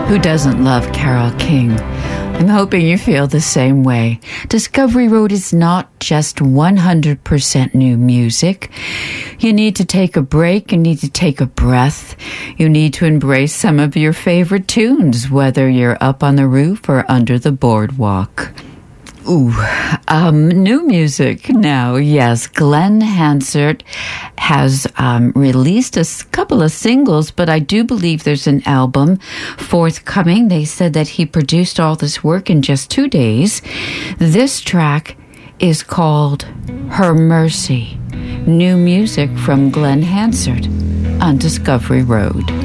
Who doesn't love Carole King? I'm hoping you feel the same way. Discovery Road is not just 100% new music. You need to take a break. You need to take a breath. You need to embrace some of your favorite tunes, whether you're up on the roof or under the boardwalk. New music now. Yes, Glenn Hansard has released a couple of singles, but I do believe there's an album forthcoming. They said that he produced all this work in just 2 days. This track is called Her Mercy. New music from Glenn Hansard on Discovery Road.